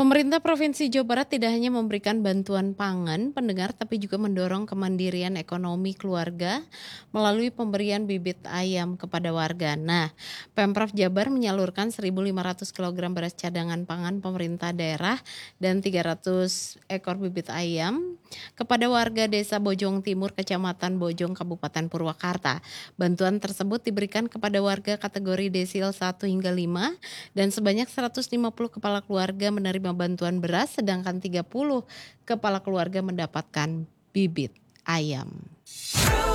Pemerintah Provinsi Jawa Barat tidak hanya memberikan bantuan pangan pendengar, tapi juga mendorong kemandirian ekonomi keluarga melalui pemberian bibit ayam kepada warga. Nah, Pemprov Jabar menyalurkan 1.500 kg beras cadangan pangan pemerintah daerah dan 300 ekor bibit ayam kepada warga Desa Bojong Timur, Kecamatan Bojong, Kabupaten Purwakarta. Bantuan tersebut diberikan kepada warga kategori desil 1 hingga 5 dan sebanyak 150 kepala keluarga menerima bantuan beras, sedangkan 30 kepala keluarga mendapatkan bibit ayam.